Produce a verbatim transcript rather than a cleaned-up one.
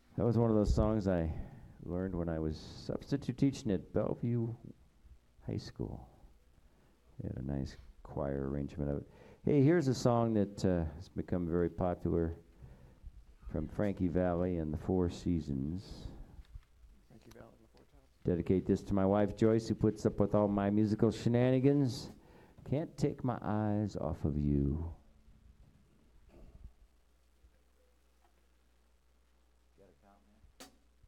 That was one of those songs I learned when I was substitute teaching at Bellevue High School. They had a nice choir arrangement of it. Hey, here's a song that uh, has become very popular from Frankie Valli and the Four Seasons. Frankie Valli and the Four Tops. Dedicate this to my wife Joyce, who puts up with all my musical shenanigans. Can't take my eyes off of you.